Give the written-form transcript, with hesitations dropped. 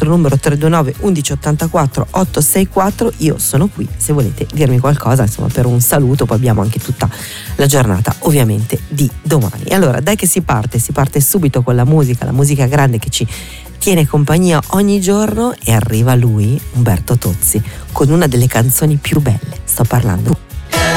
numero 329 1184 864. Io sono qui se volete dirmi qualcosa, insomma, per un saluto. Poi abbiamo anche tutta la giornata ovviamente di domani. Allora dai che si parte subito con la musica grande che ci tiene compagnia ogni giorno, e arriva lui, Umberto Tozzi, con una delle canzoni più belle. Sto parlando